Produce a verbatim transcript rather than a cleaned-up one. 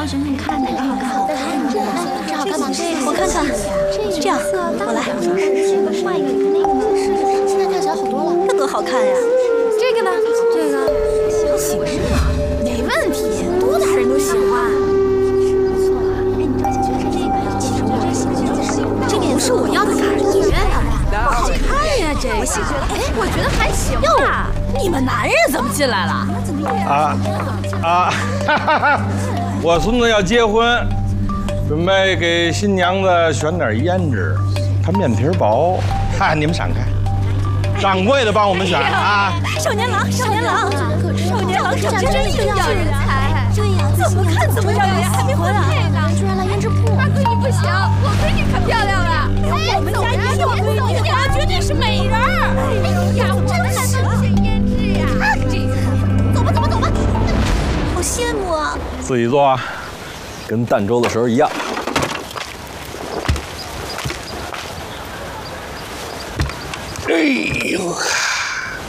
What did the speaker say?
让璇璇看哪个好看？好看，这好看吗？这个我看看，这样，我来。这个换一个，那个呢？是，现在看起来好多了。这多好看呀！ 这个呢？这个喜欢吗？没问题，多大人都喜欢。 不错啊，哎，你抓紧觉得这个呀，其实我这喜欢这个，这个不是我要的感觉，不好看呀，这个。哎，我觉得还行吧。你们男人怎么进来了？ 啊啊！哈哈哈！我孙子要结婚，准备给新娘子选点胭脂，它面皮薄。哈，你们闪开，掌柜的帮我们选啊！ 少年郎，少年郎，少年郎可真是要人才。 对呀， 怎么看怎么要人，还没婚配呢。 居然来胭脂铺。 大闺女不行，我闺女可漂亮了。我们家一定闺女呀，绝对是美人儿。哎呀，我真的是选胭脂呀。这，走吧走吧走吧。 好羡慕啊！ 自己做啊，跟儋州的时候一样。 哎呦！